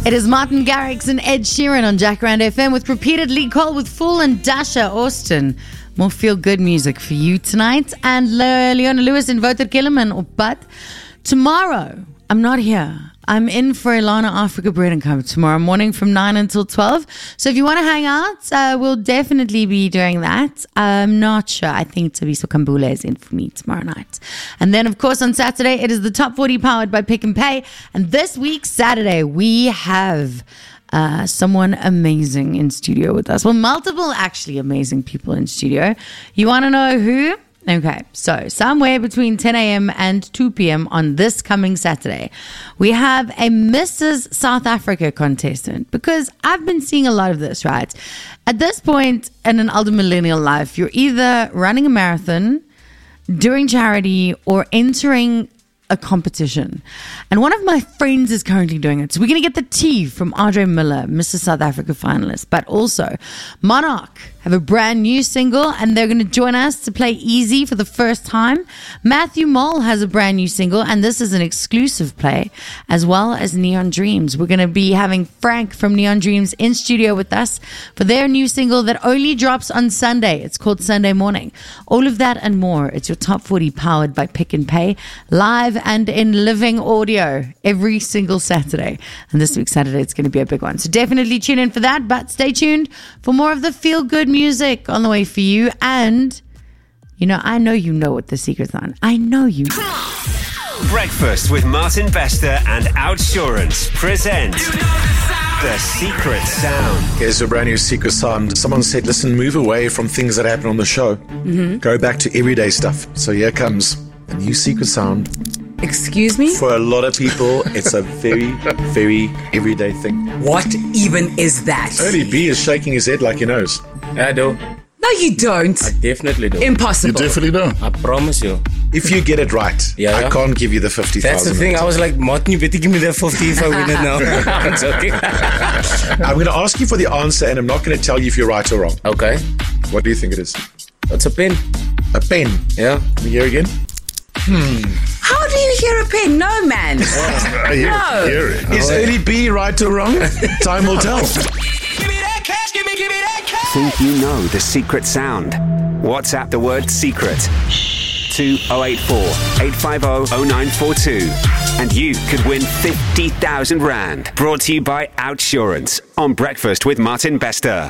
It is Martin Garrix and Ed Sheeran on Jacaranda FM with repeated Lee Cole with Fool and Dasha Austin. More feel-good music for you tonight. And Leona Lewis and Wouter Kellerman op pad. Tomorrow, I'm not here. I'm in for Ilana Africa Bread and Cup tomorrow morning from 9 until 12. So if you want to hang out, we'll definitely be doing that. I'm not sure. I think Tabiso Kambula is in for me tomorrow night. And then, of course, on Saturday, it is the Top 40 powered by Pick and Pay. And this week, Saturday, we have someone amazing in studio with us. Well, multiple actually amazing people in studio. You want to know who? Okay, so somewhere between 10 a.m. and 2 p.m. on this coming Saturday, we have a Mrs. South Africa contestant, because I've been seeing a lot of this, right? At this point in an older millennial life, you're either running a marathon, doing charity, or entering a competition. And one of my friends is currently doing it. So we're going to get the tea from Audrey Miller, Mrs. South Africa finalist, but also Monarch have a brand new single and they're going to join us to play Easy for the first time. Matthew Mole has a brand new single and this is an exclusive play, as well as Neon Dreams. We're going to be having Frank from Neon Dreams in studio with us for their new single that only drops on Sunday. It's called Sunday Morning. All of that and more. It's your Top 40 powered by Pick and Pay, live and in living audio every single Saturday. And this week, Saturday, it's going to be a big one. So definitely tune in for that, but stay tuned for more of the feel-good music on the way for you. And, I know you know what the secret's on. I know you know. Breakfast with Martin Bester and Outsurance present The Secret Sound. Here's a brand new secret sound. Someone said, listen, move away from things that happen on the show. Go back to everyday stuff. So here comes a new secret sound. Excuse me? For a lot of people, it's a very, very everyday thing. What even is that? Only B is shaking his head like he knows. I do. No, you don't. I definitely do. Impossible. You definitely don't. I promise you. If you get it right, I can't give you the 50,000. That's the thing. I was like, Martin, you better give me that 50 if I win it now. I'm joking. I'm going to ask you for the answer and I'm not going to tell you if you're right or wrong. Okay. What do you think it is? It's a pen. A pen? Yeah. Can we hear again? How do you hear a pen? No, man. No. Is early B right or wrong? Time will tell. Give me that cash, give me that cash. Think you know the secret sound? WhatsApp the word secret to 084 850 0942 and you could win 50,000 Rand. Brought to you by Outsurance on Breakfast with Martin Bester.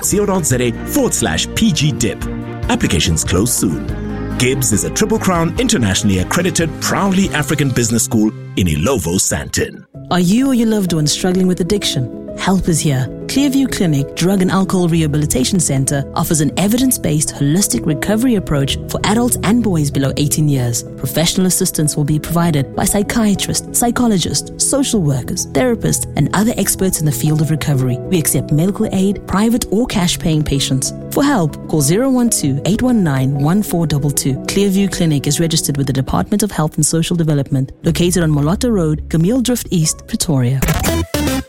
co.za/PG Dip. Applications close soon. Gibbs is a Triple Crown internationally accredited, proudly African business school in Ilovo, Sandton. Are you or your loved one struggling with addiction? Help is here. Clearview Clinic Drug and Alcohol Rehabilitation Center offers an evidence-based holistic recovery approach for adults and boys below 18 years. Professional assistance will be provided by psychiatrists, psychologists, social workers, therapists, and other experts in the field of recovery. We accept medical aid, private or cash-paying patients. For help, call 012-819-1422. Clearview Clinic is registered with the Department of Health and Social Development, located on Molotta Road, Camille Drift East, Pretoria.